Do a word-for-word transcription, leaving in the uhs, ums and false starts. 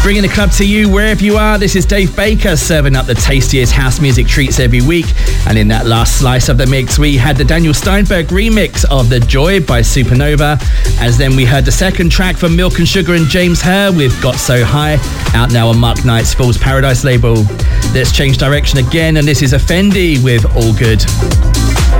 Bringing the club to you wherever you are, this is Dave Baker serving up the tastiest house music treats every week. And in that last slice of the mix, we had the Daniel Steinberg remix of The Joy by Supernova. As then we heard the second track from Milk and Sugar and James Hurr with Got So High, out now on Mark Knight's Fool's Paradise label. Let's change direction again, and this is Effendi with All Good.